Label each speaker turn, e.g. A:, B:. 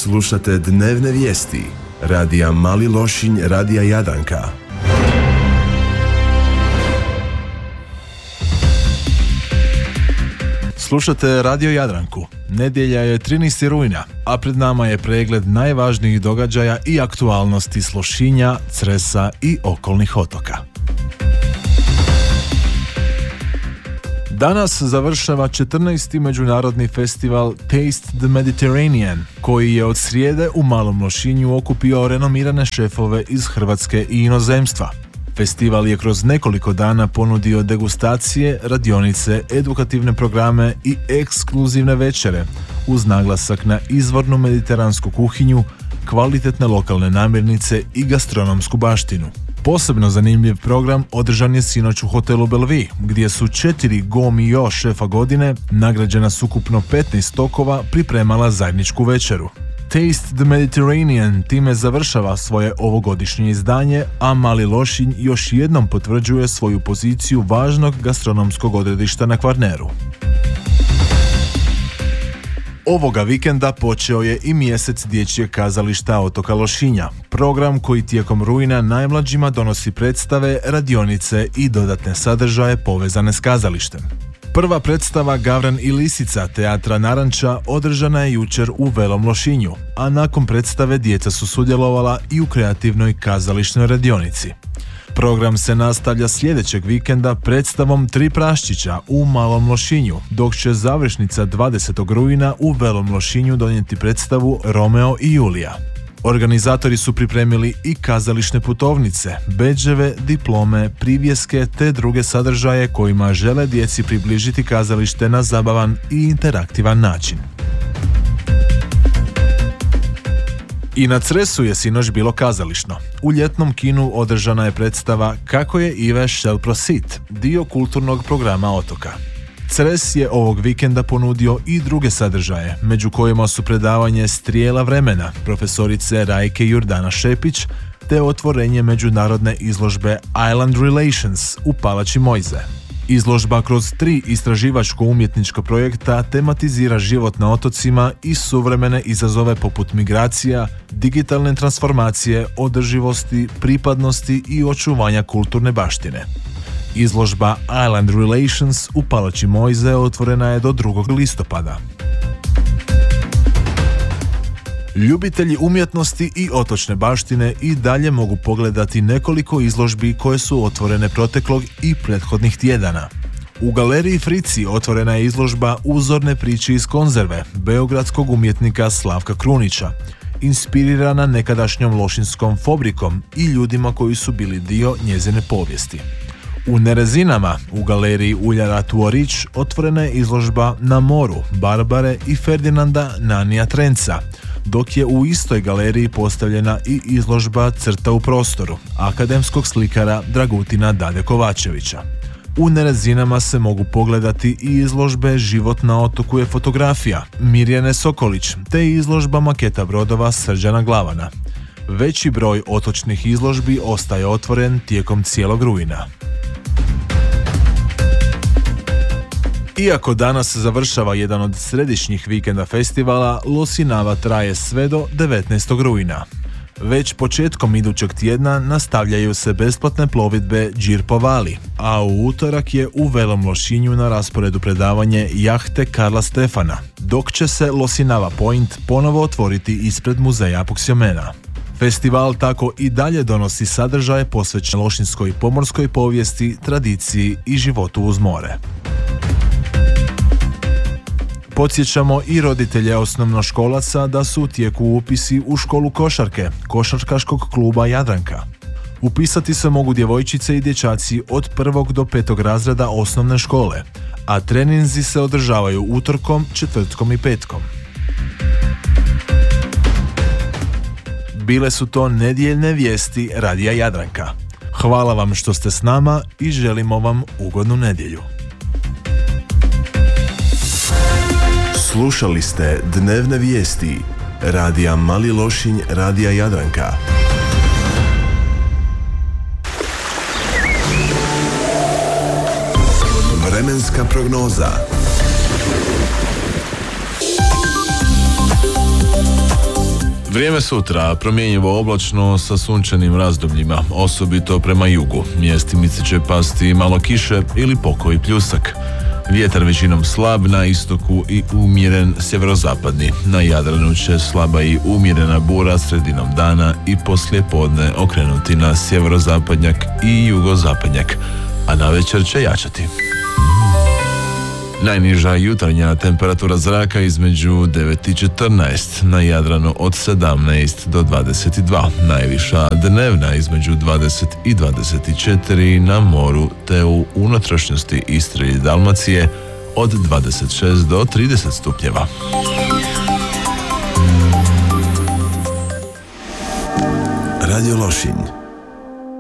A: Slušate dnevne vijesti radija Mali Lošinj, radija Jadranka.
B: Slušate Radio Jadranku. Nedjelja je 13. rujna, a pred nama je pregled najvažnijih događaja i aktualnosti s Lošinja, Cresa i okolnih otoka. Danas završava 14. međunarodni festival Taste the Mediterranean, koji je od srijede u Malom Lošinju okupio renomirane šefove iz Hrvatske i inozemstva. Festival je kroz nekoliko dana ponudio degustacije, radionice, edukativne programe i ekskluzivne večere, uz naglasak na izvornu mediteransku kuhinju, kvalitetne lokalne namirnice i gastronomsku baštinu. Posebno zanimljiv program održan je sinoć u hotelu Belvi, gdje su 4 Go-Mio šefa godine, nagrađena s ukupno 15 tokova, pripremala zajedničku večeru. Taste the Mediterranean time završava svoje ovogodišnje izdanje, a Mali Lošinj još jednom potvrđuje svoju poziciju važnog gastronomskog odredišta na Kvarneru. Ovoga vikenda počeo je i mjesec dječjeg kazališta otoka Lošinja, program koji tijekom rujna najmlađima donosi predstave, radionice i dodatne sadržaje povezane s kazalištem. Prva predstava Gavran i Lisica teatra Naranča održana je jučer u Velom Lošinju, a nakon predstave djeca su sudjelovala i u kreativnoj kazališnoj radionici. Program se nastavlja sljedećeg vikenda predstavom Tri praščića u Malom Lošinju, dok će završnica 20. rujna u Velom Lošinju donijeti predstavu Romeo i Julija. Organizatori su pripremili i kazališne putovnice, bedževe, diplome, privjeske te druge sadržaje kojima žele djeci približiti kazalište na zabavan i interaktivan način. I na Cresu je sinoć bilo kazališno. U ljetnom kinu održana je predstava Kako je Ive šel prosit, dio kulturnog programa otoka. Cres je ovog vikenda ponudio i druge sadržaje, među kojima su predavanje Strijela vremena profesorice Rajke Jordana Šepić te otvorenje međunarodne izložbe Island Relations u Palači Mojze. Izložba kroz 3 istraživačko-umjetnička projekta tematizira život na otocima i suvremene izazove poput migracija, digitalne transformacije, održivosti, pripadnosti i očuvanja kulturne baštine. Izložba Island Relations u Palači Mojze otvorena je do 2. listopada. Ljubitelji umjetnosti i otočne baštine i dalje mogu pogledati nekoliko izložbi koje su otvorene proteklog i prethodnih tjedana. U galeriji Frici otvorena je izložba Uzorne priče iz konzerve beogradskog umjetnika Slavka Krunića, inspirirana nekadašnjom lošinskom fabrikom i ljudima koji su bili dio njezine povijesti. U Nerezinama, u galeriji Uljara Tuorić, otvorena je izložba Na moru Barbare i Ferdinanda Nanija Trenca, dok je u istoj galeriji postavljena i izložba Crta u prostoru akademskog slikara Dragutina Dade Kovačevića. U Nerezinama se mogu pogledati i izložbe Život na otoku je fotografija Mirjane Sokolić te izložba maketa brodova Srđana Glavana. Veći broj otočnih izložbi ostaje otvoren tijekom cijelog rujna. Iako danas završava jedan od središnjih vikenda festivala, Losinava traje sve do 19. rujna. Već početkom idućeg tjedna nastavljaju se besplatne plovidbe Đir po Vali, a u utorak je u Velom Lošinju na rasporedu predavanje jahte Karla Stefana, dok će se Losinava Point ponovo otvoriti ispred muzeja Apoksiomena. Festival tako i dalje donosi sadržaje posvećene lošinskoj pomorskoj povijesti, tradiciji i životu uz more. Podsjećamo i roditelje osnovnoškolaca da su u tijeku upisi u školu košarke, košarkaškog kluba Jadranka. Upisati se mogu djevojčice i dječaci od 1. do 5. razreda osnovne škole, a treninzi se održavaju utorkom, četvrtkom i petkom. Bile su to nedjeljne vijesti radija Jadranka. Hvala vam što ste s nama i želimo vam ugodnu nedjelju.
A: Slušali ste dnevne vijesti radija Mali Lošinj, radija Jadranka. Vremenska prognoza.
B: Vrijeme sutra promjenjivo oblačno sa sunčanim razdobljima, osobito prema jugu. Mjestimice će pasti malo kiše ili pokoji pljusak. Vjetar većinom slab na istoku i umjeren sjeverozapadni. Na Jadranu će slaba i umjerena bura sredinom dana i poslije podne okrenuti na sjeverozapadnjak i jugozapadnjak, a navečer će jačati. Najniža jutarnja temperatura zraka između 9 i 14, na Jadranu od 17 do 22, najviša dnevna između 20 i 24 na moru te u unutrašnjosti Istre i Dalmacije od 26 do 30 stupnjeva.
A: Radio Lošinj